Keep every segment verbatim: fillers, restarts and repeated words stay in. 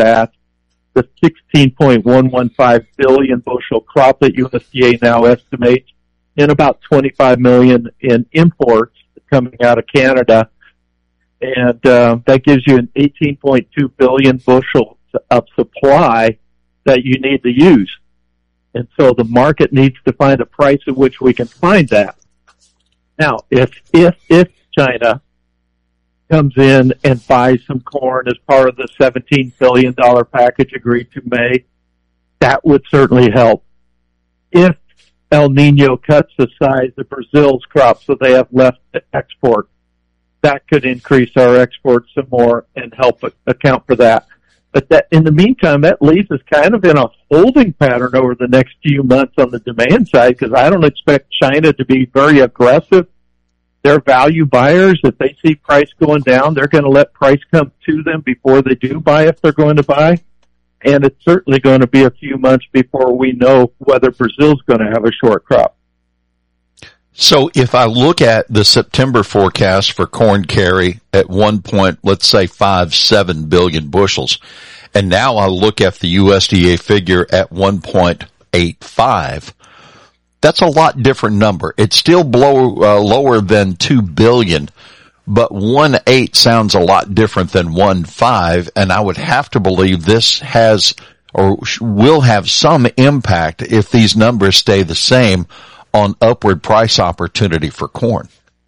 that, the sixteen point one one five billion bushel crop that U S D A now estimates, and about twenty-five million in imports coming out of Canada. And uh, that gives you an eighteen point two billion bushels of supply that you need to use. And so the market needs to find a price at which we can find that. Now, if, if, if China comes in and buys some corn as part of the seventeen billion dollars package agreed to May, that would certainly help. If El Nino cuts the size of Brazil's crop so they have less to export, that could increase our exports some more and help account for that. But that, in the meantime, that leaves us kind of in a holding pattern over the next few months on the demand side, because I don't expect China to be very aggressive. They're value buyers. If they see price going down, they're going to let price come to them before they do buy, if they're going to buy. And it's certainly going to be a few months before we know whether Brazil's going to have a short crop. So if I look at the September forecast for corn carry at one point, let's say five, seven billion bushels, and now I look at the U S D A figure at one point eight five, that's a lot different number. It's still below, uh, lower than two billion, but one eight sounds a lot different than one five, and I would have to believe this has or will have some impact if these numbers stay the same on upward price opportunity for corn.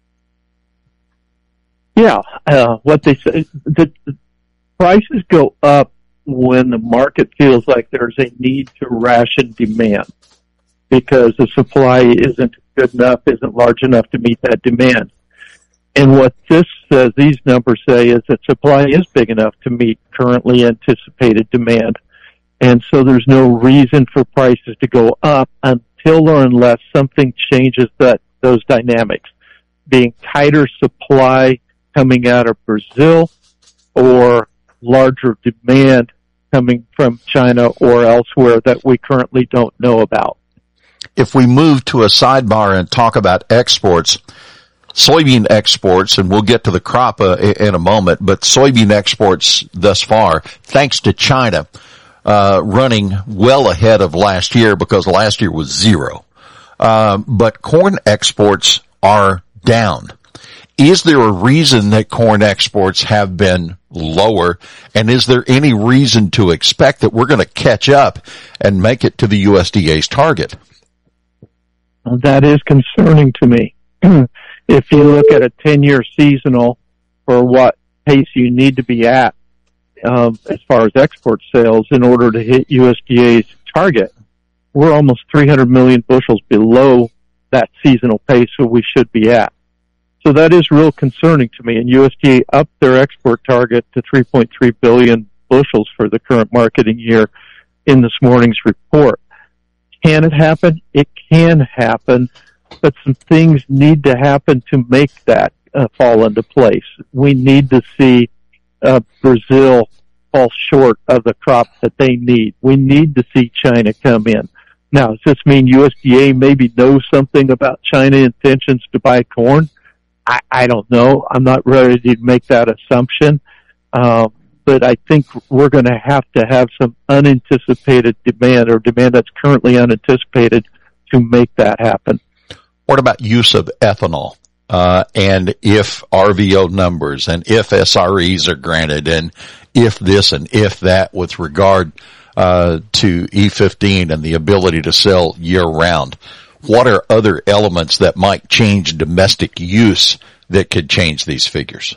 Yeah, uh, what they say, the, the prices go up when the market feels like there's a need to ration demand because the supply isn't good enough, isn't large enough to meet that demand. And what this says, these numbers say, is that supply is big enough to meet currently anticipated demand. And so there's no reason for prices to go up until or unless something changes that those dynamics, being tighter supply coming out of Brazil or larger demand coming from China or elsewhere that we currently don't know about. If we move to a sidebar and talk about exports, soybean exports, and we'll get to the crop uh, in a moment, but soybean exports thus far, thanks to China, uh, running well ahead of last year because last year was zero. Uh, but corn exports are down. Is there a reason that corn exports have been lower? And is there any reason to expect that we're going to catch up and make it to the U S D A's target? That is concerning to me. If you look at a ten-year seasonal for what pace you need to be at um, as far as export sales in order to hit U S D A's target, we're almost three hundred million bushels below that seasonal pace that we should be at. So that is real concerning to me. And U S D A upped their export target to three point three billion bushels for the current marketing year in this morning's report. Can it happen? It can happen, but some things need to happen to make that uh, fall into place. We need to see uh, Brazil fall short of the crop that they need. We need to see China come in. Now, does this mean U S D A maybe knows something about China intentions to buy corn? I, I don't know. I'm not ready to make that assumption. Uh, but I think we're going to have to have some unanticipated demand or demand that's currently unanticipated to make that happen. What about use of ethanol? Uh, and if R V O numbers and if S R Es are granted and if this and if that with regard uh, to E fifteen and the ability to sell year round, what are other elements that might change domestic use that could change these figures?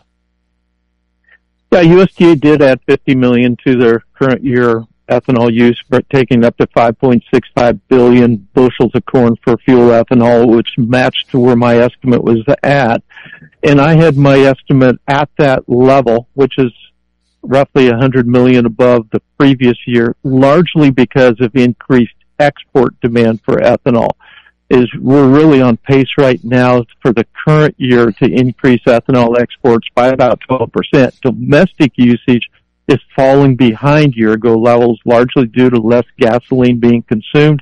Yeah, U S D A did add fifty million dollars to their current year ethanol use, taking up to five point six five billion bushels of corn for fuel ethanol, which matched to where my estimate was at. And I had my estimate at that level, which is roughly one hundred million dollars above the previous year, largely because of increased export demand for ethanol. Is we're really on pace right now for the current year to increase ethanol exports by about twelve percent. Domestic usage is falling behind year-ago levels, largely due to less gasoline being consumed.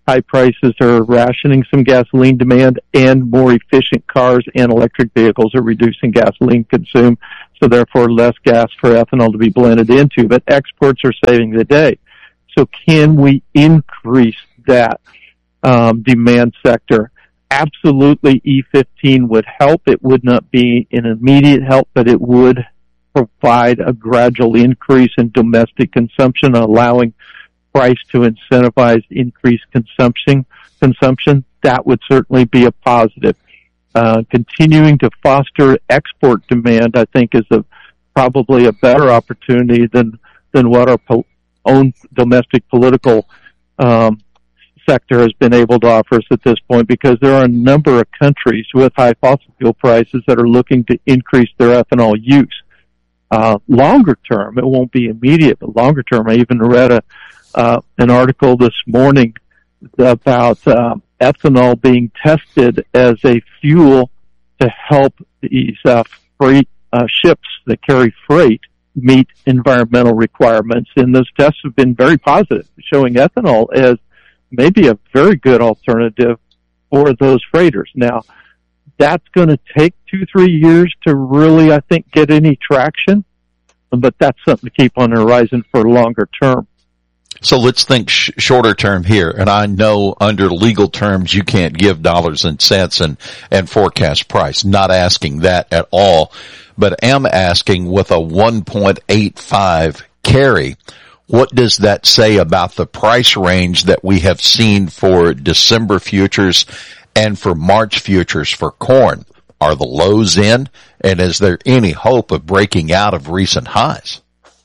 high prices are rationing some gasoline demand, and more efficient cars and electric vehicles are reducing gasoline consume, so therefore less gas for ethanol to be blended into. But exports are saving the day. So can we increase that um, demand sector? Absolutely, E fifteen would help. It would not be an immediate help, but it would provide a gradual increase in domestic consumption, allowing price to incentivize increased consumption. Consumption that would certainly be a positive. Uh, continuing to foster export demand, I think, is a probably a better opportunity than than what our po- own domestic political um, sector has been able to offer us at this point, because there are a number of countries with high fossil fuel prices that are looking to increase their ethanol use. Uh, longer term, it won't be immediate, but longer term, I even read a uh, an article this morning about uh, ethanol being tested as a fuel to help these uh, freight uh, ships that carry freight meet environmental requirements. And those tests have been very positive, showing ethanol as maybe a very good alternative for those freighters. Now, that's going to take two, three years to really, I think, get any traction, but that's something to keep on the horizon for longer term. So let's think sh- shorter term here. And I know under legal terms you can't give dollars and cents and, and forecast price. Not asking that at all, but am asking with a one point eight five carry, what does that say about the price range that we have seen for December futures and for March futures for corn? Are the lows in? And is there any hope of breaking out of recent highs?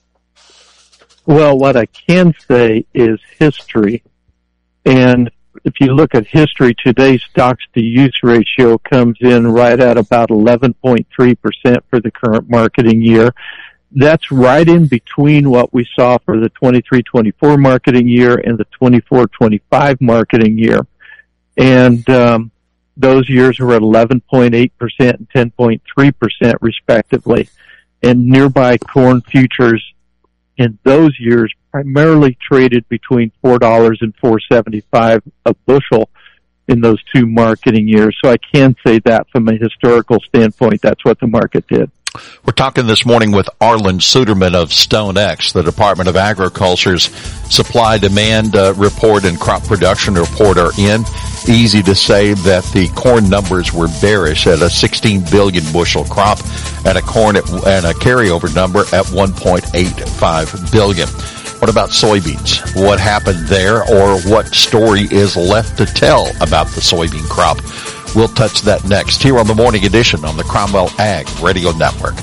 Well, what I can say is history. And if you look at history, today's stocks to use ratio comes in right at about eleven point three percent for the current marketing year. That's right in between what we saw for the twenty-three twenty-four marketing year and the twenty-four twenty-five marketing year. And um, those years were at eleven point eight percent and ten point three percent respectively. And nearby corn futures in those years primarily traded between four dollars and four seventy-five a bushel in those two marketing years. So I can say that from a historical standpoint, that's what the market did. We're talking this morning with Arlen Suderman of StoneX, the Department of Agriculture's supply-demand uh, report and crop production report are in. Easy to say that the corn numbers were bearish at a sixteen billion bushel crop and a corn at, and a carryover number at one point eight five billion. What about soybeans? What happened there, or what story is left to tell about the soybean crop? We'll touch that next here on the Morning Edition on the Cromwell Ag Radio Network.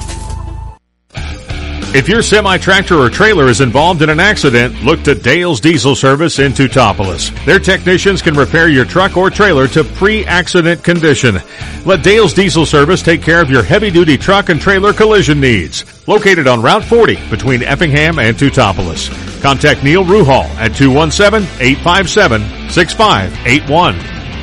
If your semi-tractor or trailer is involved in an accident, look to Dale's Diesel Service in Teutopolis. Their technicians can repair your truck or trailer to pre-accident condition. Let Dale's Diesel Service take care of your heavy-duty truck and trailer collision needs. Located on Route forty between Effingham and Teutopolis. Contact Neil Ruhal at two one seven, eight five seven, six five eight one.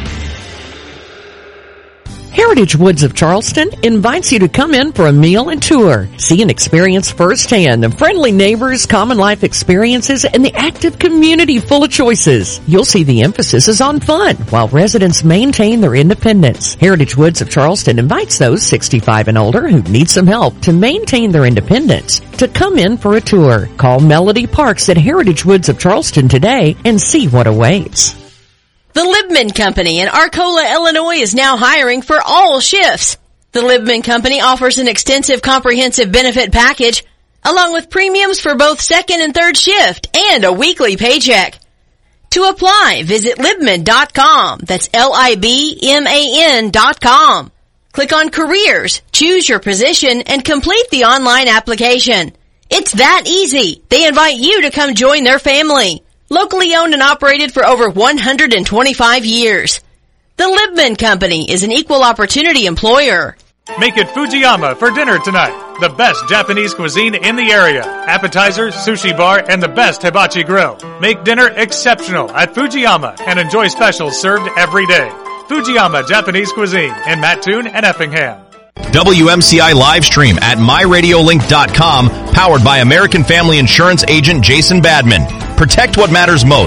Heritage Woods of Charleston invites you to come in for a meal and tour. See and experience firsthand the friendly neighbors, common life experiences, and the active community full of choices. You'll see the emphasis is on fun while residents maintain their independence. Heritage Woods of Charleston invites those sixty-five and older who need some help to maintain their independence to come in for a tour. Call Melody Parks at Heritage Woods of Charleston today and see what awaits. The Libman Company in Arcola, Illinois is now hiring for all shifts. The Libman Company offers an extensive comprehensive benefit package along with premiums for both second and third shift and a weekly paycheck. To apply, visit libman dot com. That's L I B M A N dot com. Click on Careers, choose your position, and complete the online application. It's that easy. They invite you to come join their family. Locally owned and operated for over one hundred twenty-five years. The Libman Company is an equal opportunity employer. Make it Fujiyama for dinner tonight. The best Japanese cuisine in the area. Appetizers, sushi bar, and the best hibachi grill. Make dinner exceptional at Fujiyama and enjoy specials served every day. Fujiyama Japanese Cuisine in Mattoon and Effingham. W M C I live stream at my radio link dot com, powered by American Family Insurance agent Jason Badman. Protect what matters most.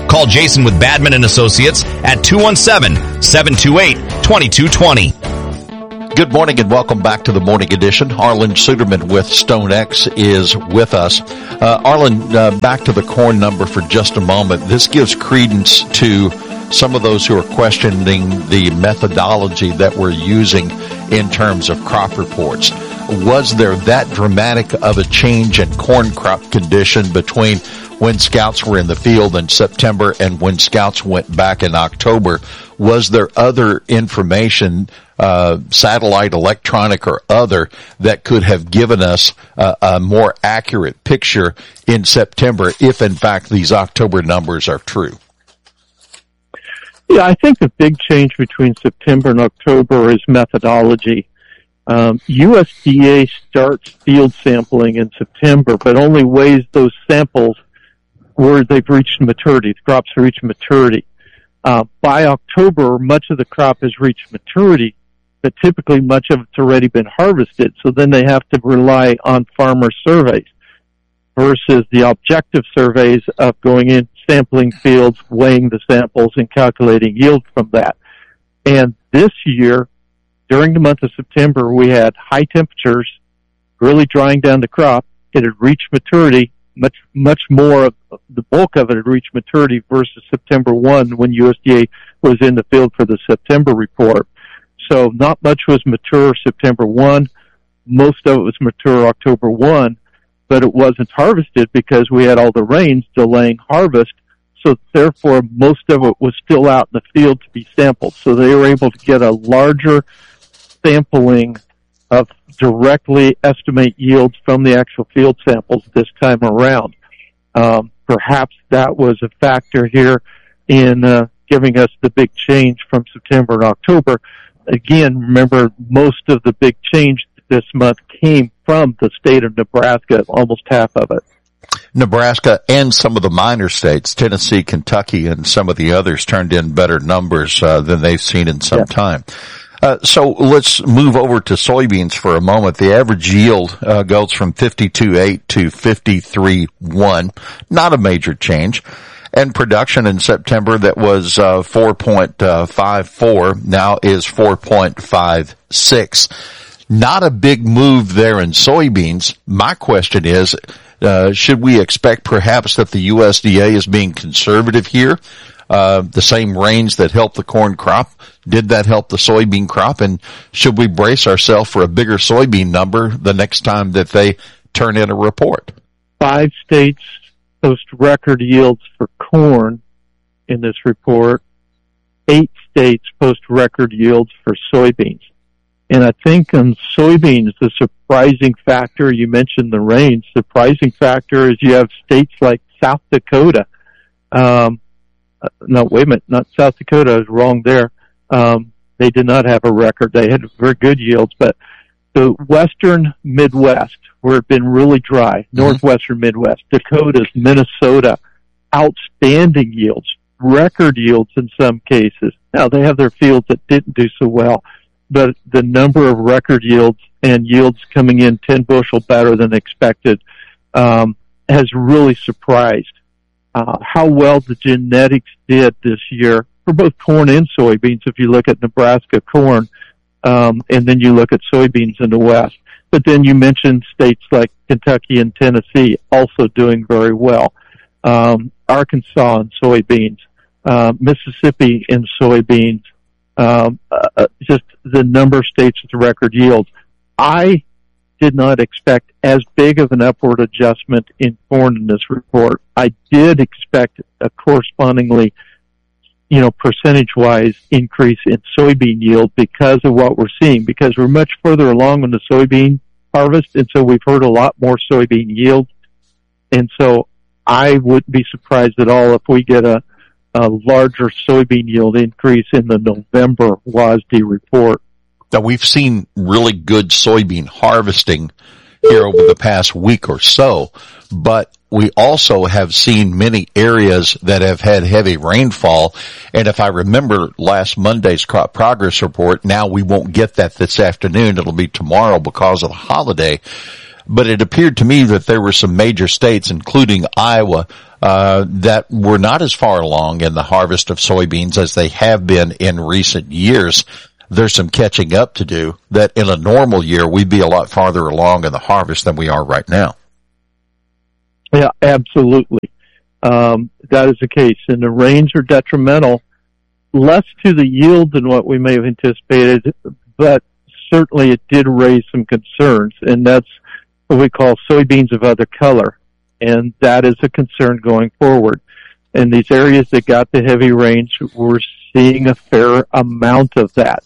Call Jason with Badman and Associates at two one seven, seven two eight, two two two zero. Good morning and welcome back to the Morning Edition. Arlen Suderman with StoneX is with us. Uh, Arlen, uh, back to the corn number for just a moment. This gives credence to some of those who are questioning the methodology that we're using in terms of crop reports. Was there that dramatic of a change in corn crop condition between when scouts were in the field in September and when scouts went back in October? Was there other information, uh, satellite, electronic, or other, that could have given us uh, a more accurate picture in September if, in fact, these October numbers are true? Yeah, I think the big change between September and October is methodology. Um, U S D A starts field sampling in September, but only weighs those samples where they've reached maturity. The crops have reached maturity. Uh, by October, much of the crop has reached maturity, but typically much of it's already been harvested, so then they have to rely on farmer surveys versus the objective surveys of going in, sampling fields, weighing the samples, and calculating yield from that. And this year, during the month of September, we had high temperatures, really drying down the crop. It had reached maturity. Much, much more of the bulk of it had reached maturity versus September first when U S D A was in the field for the September report. So not much was mature September first. Most of it was mature October first, but it wasn't harvested because we had all the rains delaying harvest. So therefore, most of it was still out in the field to be sampled. So they were able to get a larger sampling of directly estimate yields from the actual field samples this time around. Um, perhaps that was a factor here in uh, giving us the big change from September and October. Again, remember, most of the big change this month came from the state of Nebraska, almost half of it. Nebraska and some of the minor states, Tennessee, Kentucky, and some of the others turned in better numbers uh, than they've seen in some yeah. time. Uh, so let's move over to soybeans for a moment. The average yield uh, goes from fifty-two point eight to fifty-three point one. Not a major change. And production in September that was uh, four point five four now is four point five six. Not a big move there in soybeans. My question is, uh, should we expect perhaps that the U S D A is being conservative here? Uh, the same rains that helped the corn crop, did that help the soybean crop? And should we brace ourselves for a bigger soybean number the next time that they turn in a report? Five states post record yields for corn in this report. Eight states post record yields for soybeans. And I think on soybeans, the surprising factor, you mentioned the rain, surprising factor is you have states like South Dakota, um, Uh, no, wait a minute, not South Dakota. I was wrong there. Um, they did not have a record. They had very good yields, but the western Midwest, where it's been really dry, mm-hmm. northwestern Midwest, Dakotas, Minnesota, outstanding yields, record yields in some cases. Now, they have their fields that didn't do so well, but the number of record yields and yields coming in ten bushel better than expected um, has really surprised. Uh, how well the genetics did this year for both corn and soybeans, if you look at Nebraska corn, um, and then you look at soybeans in the West. But then you mentioned states like Kentucky and Tennessee also doing very well. Um, Arkansas and soybeans, uh, Mississippi and soybeans, um, uh, just the number of states with the record yields. I did not expect as big of an upward adjustment in corn in this report. I did expect a correspondingly, you know, percentage-wise increase in soybean yield because of what we're seeing, because we're much further along in the soybean harvest, and so we've heard a lot more soybean yield. And so I wouldn't be surprised at all if we get a, a larger soybean yield increase in the November W A S D report. Now, we've seen really good soybean harvesting here over the past week or so, but we also have seen many areas that have had heavy rainfall. And if I remember last Monday's crop progress report, now we won't get that this afternoon. It'll be tomorrow because of the holiday. But it appeared to me that there were some major states, including Iowa, uh, that we're not as far along in the harvest of soybeans as they have been in recent years. There's some catching up to do that in a normal year we'd be a lot farther along in the harvest than we are right now. Yeah, absolutely. Um, that is the case. And the rains are detrimental, less to the yield than what we may have anticipated, but certainly it did raise some concerns, and that's what we call soybeans of other color. And that is a concern going forward. In these areas that got the heavy rains, we're seeing a fair amount of that.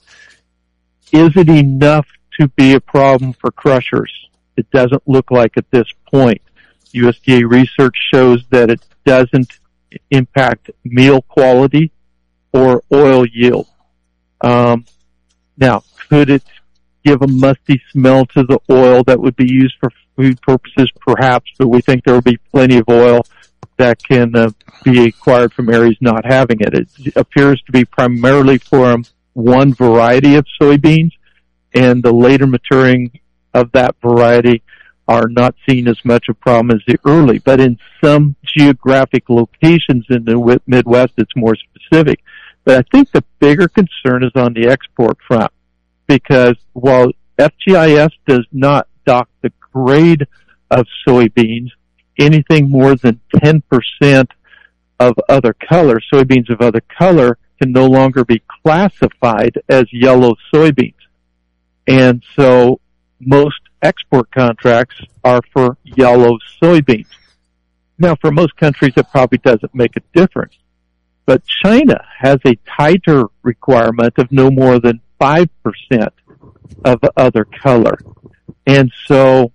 Is it enough to be a problem for crushers? It doesn't look like at this point. U S D A research shows that it doesn't impact meal quality or oil yield. Um, now, could it give a musty smell to the oil that would be used for food purposes? Perhaps, but we think there will be plenty of oil that can uh, be acquired from areas not having it. It appears to be primarily from one variety of soybeans, and the later maturing of that variety are not seen as much a problem as the early. But in some geographic locations in the Midwest, it's more specific. But I think the bigger concern is on the export front, because while F G I S does not dock the grade of soybeans, anything more than ten percent of other color, soybeans of other color, can no longer be classified as yellow soybeans. And so most export contracts are for yellow soybeans. Now, for most countries, it probably doesn't make a difference. But China has a tighter requirement of no more than five percent of other color. And so,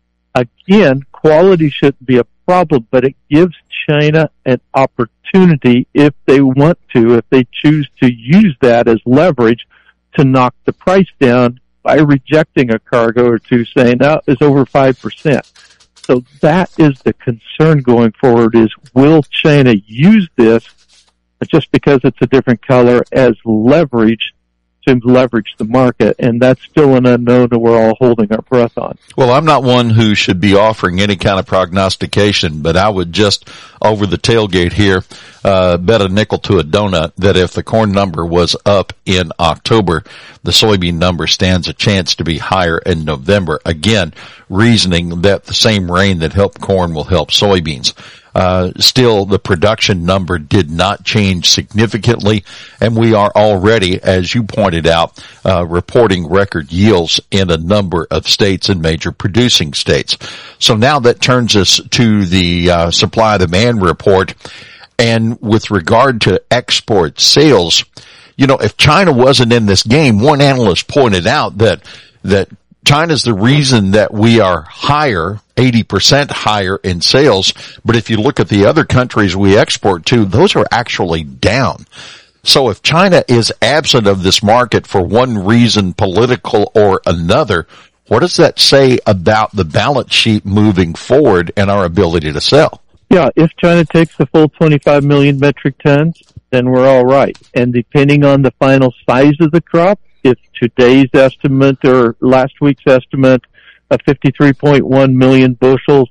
again, quality shouldn't be a problem, but it gives China an opportunity, if they want to, if they choose to use that as leverage, to knock the price down by rejecting a cargo or two, saying, no, it's over five percent. So that is the concern going forward, is will China use this just because it's a different color as leverage to leverage the market? And that's still an unknown that we're all holding our breath on. Well, I'm not one who should be offering any kind of prognostication, but I would just, over the tailgate here, uh, bet a nickel to a donut that if the corn number was up in October, the soybean number stands a chance to be higher in November. Again, reasoning that the same rain that helped corn will help soybeans. Uh, still, the production number did not change significantly, and we are already, as you pointed out, uh, reporting record yields in a number of states and major producing states. So now that turns us to the uh, supply-demand report, and with regard to export sales, you know, if China wasn't in this game, one analyst pointed out that that China's the reason that we are higher, eighty percent higher in sales. But if you look at the other countries we export to, those are actually down. So if China is absent of this market for one reason, political or another, what does that say about the balance sheet moving forward and our ability to sell? Yeah, if China takes the full twenty-five million metric tons, then we're all right. And depending on the final size of the crop, if today's estimate or last week's estimate of fifty-three point one million bushels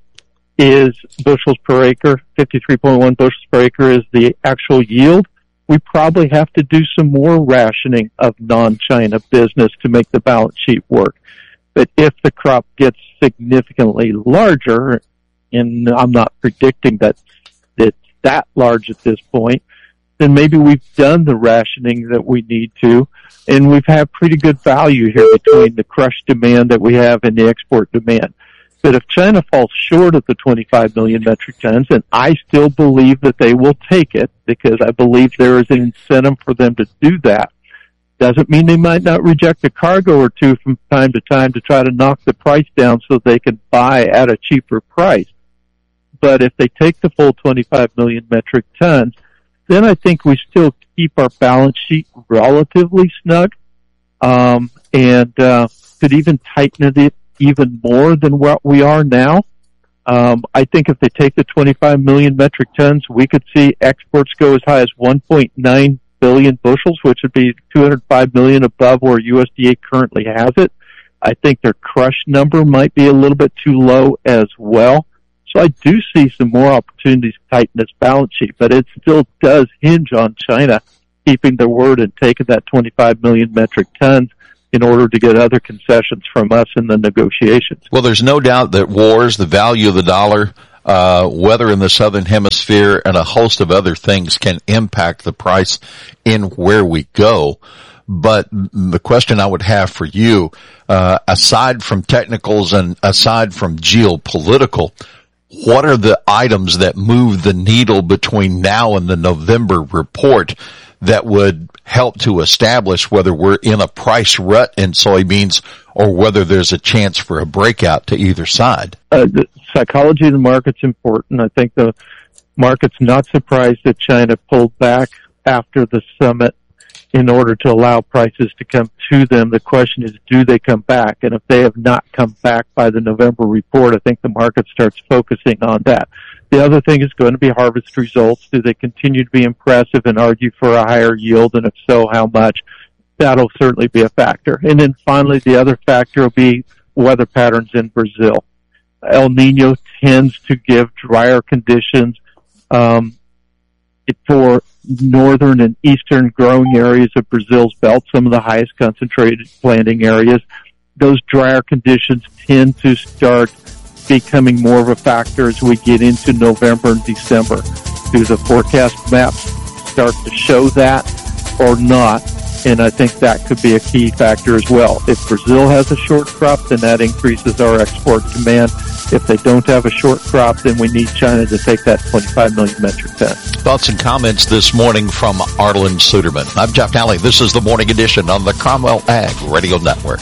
is bushels per acre, fifty-three point one bushels per acre is the actual yield, we probably have to do some more rationing of non-China business to make the balance sheet work. But if the crop gets significantly larger, and I'm not predicting that it's that large at this point, then maybe we've done the rationing that we need to, and we've had pretty good value here between the crush demand that we have and the export demand. But if China falls short of the twenty-five million metric tons, and I still believe that they will take it, because I believe there is an incentive for them to do that, doesn't mean they might not reject a cargo or two from time to time to try to knock the price down so they can buy at a cheaper price. But if they take the full twenty-five million metric tons, then I think we still keep our balance sheet relatively snug, um, and uh, could even tighten it even more than what we are now. Um, I think if they take the twenty-five million metric tons, we could see exports go as high as one point nine billion bushels, which would be two hundred five million above where U S D A currently has it. I think their crush number might be a little bit too low as well. So I do see some more opportunities to tighten its balance sheet, but it still does hinge on China keeping their word and taking that twenty-five million metric tons in order to get other concessions from us in the negotiations. Well, there's no doubt that wars, the value of the dollar, uh, weather in the southern hemisphere, and a host of other things can impact the price in where we go. But the question I would have for you, uh, aside from technicals and aside from geopolitical, what are the items that move the needle between now and the November report that would help to establish whether we're in a price rut in soybeans or whether there's a chance for a breakout to either side? Uh, the psychology of the market's important. I think the market's not surprised that China pulled back after the summit in order to allow prices to come to them. The question is, do they come back? And if they have not come back by the November report, I think the market starts focusing on that. The other thing is going to be harvest results. Do they continue to be impressive and argue for a higher yield? And if so, how much? That'll certainly be a factor. And then finally, the other factor will be weather patterns in Brazil. El Nino tends to give drier conditions um, for northern and eastern growing areas of Brazil's belt, some of the highest concentrated planting areas. Those drier conditions tend to start becoming more of a factor as we get into November and December. Do the forecast maps start to show that or not? And I think that could be a key factor as well. If Brazil has a short crop, then that increases our export demand. If they don't have a short crop, then we need China to take that twenty-five million metric tons. Thoughts and comments this morning from Arlen Suderman. I'm Jeff Nally. This is the Morning Edition on the Cromwell Ag Radio Network.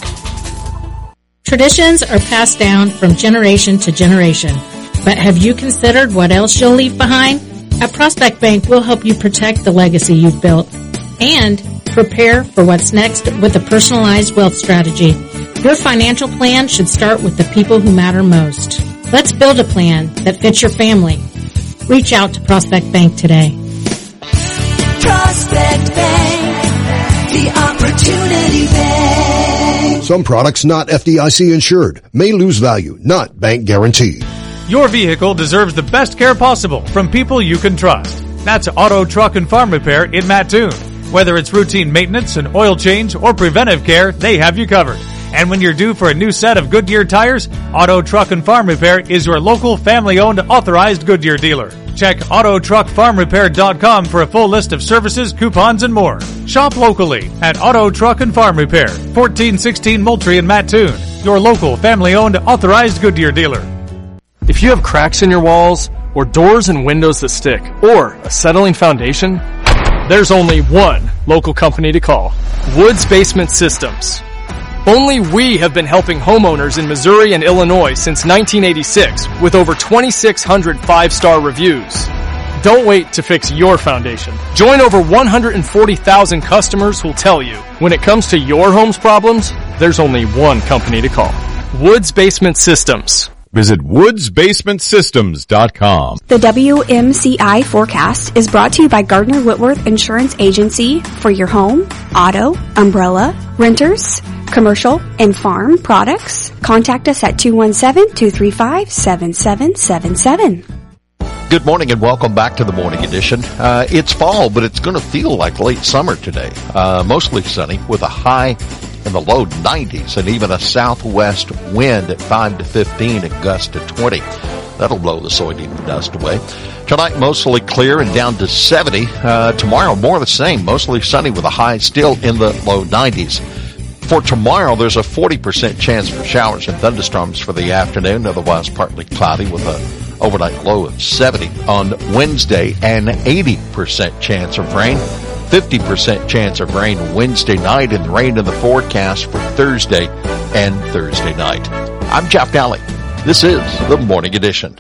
Traditions are passed down from generation to generation. But have you considered what else you'll leave behind? At Prospect Bank, we'll help you protect the legacy you've built and prepare for what's next with a personalized wealth strategy. Your financial plan should start with the people who matter most. Let's build a plan that fits your family. Reach out to Prospect Bank today. Prospect Bank, the Opportunity Bank. Some products not F D I C insured may lose value, not bank guaranteed. Your vehicle deserves the best care possible from people you can trust. That's Auto, Truck, and Farm Repair in Mattoon. Whether it's routine maintenance, an oil change, or preventive care, they have you covered. And when you're due for a new set of Goodyear tires, Auto, Truck, and Farm Repair is your local family-owned authorized Goodyear dealer. Check auto truck farm repair dot com for a full list of services, coupons, and more. Shop locally at Auto, Truck, and Farm Repair, fourteen sixteen Moultrie in Mattoon, your local family-owned authorized Goodyear dealer. If you have cracks in your walls, or doors and windows that stick, or a settling foundation, there's only one local company to call. Woods Basement Systems. Only we have been helping homeowners in Missouri and Illinois since nineteen eighty-six with over twenty-six hundred five-star reviews. Don't wait to fix your foundation. Join over one hundred forty thousand customers who'll tell you, when it comes to your home's problems, there's only one company to call. Woods Basement Systems. Visit woods basement systems dot com. The W M C I forecast is brought to you by Gardner Whitworth Insurance Agency for your home, auto, umbrella, renters, commercial, and farm products. Contact us at two one seven, two three five, seven seven seven seven. Good morning and welcome back to the Morning Edition. Uh, it's fall, but it's going to feel like late summer today. Uh, mostly sunny with a high in the low nineties and even a southwest wind at five to fifteen and gust to twenty. That'll blow the soybean dust away. Tonight, mostly clear and down to seventy. Uh, tomorrow, more the same, mostly sunny with a high still in the low nineties. For tomorrow, there's a forty percent chance for showers and thunderstorms for the afternoon, otherwise partly cloudy with a overnight low of seventy. On Wednesday, an eighty percent chance of rain. fifty percent chance of rain Wednesday night and rain in the forecast for Thursday and Thursday night. I'm Jeff Nally. This is the Morning Edition.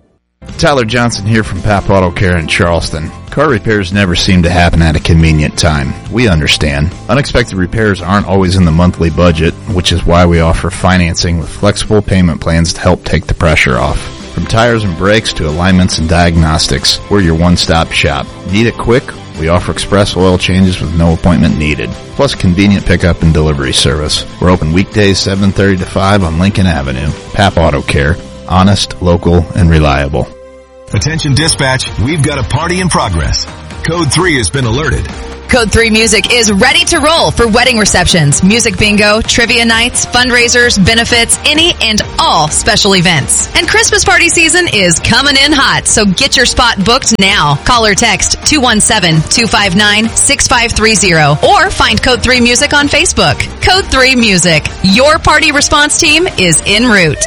Tyler Johnson here from Pap Auto Care in Charleston. Car repairs never seem to happen at a convenient time. We understand. Unexpected repairs aren't always in the monthly budget, which is why we offer financing with flexible payment plans to help take the pressure off. From tires and brakes to alignments and diagnostics, we're your one-stop shop. Need it quick? We offer express oil changes with no appointment needed, plus convenient pickup and delivery service. We're open weekdays seven thirty to five on Lincoln Avenue. Pap Auto Care, honest, local, and reliable. Attention dispatch, we've got a party in progress. Code three has been alerted. Code three Music is ready to roll for wedding receptions, music bingo, trivia nights, fundraisers, benefits, any and all special events. And Christmas party season is coming in hot, so get your spot booked now. Call or text two one seven, two five nine, six five three zero or find Code three Music on Facebook. Code three Music, your party response team is en route.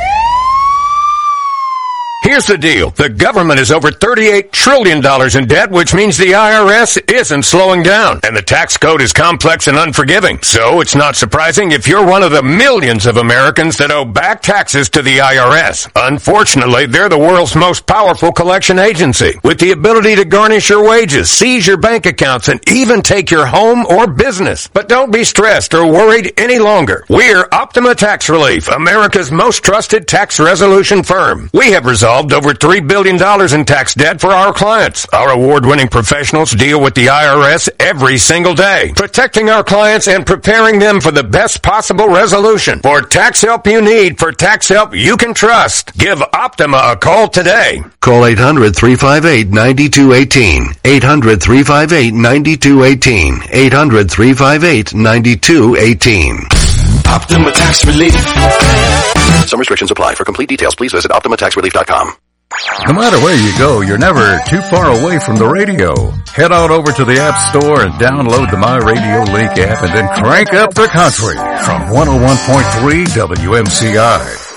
Here's the deal. The government is over thirty-eight trillion dollars in debt, which means the I R S isn't slowing down. And the tax code is complex and unforgiving. So it's not surprising if you're one of the millions of Americans that owe back taxes to the I R S. Unfortunately, they're the world's most powerful collection agency, with the ability to garnish your wages, seize your bank accounts, and even take your home or business. But don't be stressed or worried any longer. We're Optima Tax Relief, America's most trusted tax resolution firm. We have resolved over three billion dollars in tax debt for our clients. Our award-winning professionals deal with the I R S every single day, protecting our clients and preparing them for the best possible resolution. For tax help you need, for tax help you can trust, give Optima a call today. Call eight hundred, three five eight, nine two one eight. eight hundred, three five eight, nine two one eight. eight hundred, three five eight, nine two one eight. Optima Tax Relief. Some restrictions apply. For complete details, please visit optima tax relief dot com. No matter where you go, you're never too far away from the radio. Head on over to the App Store and download the My Radio Link app and then crank up the country from one oh one point three W M C I.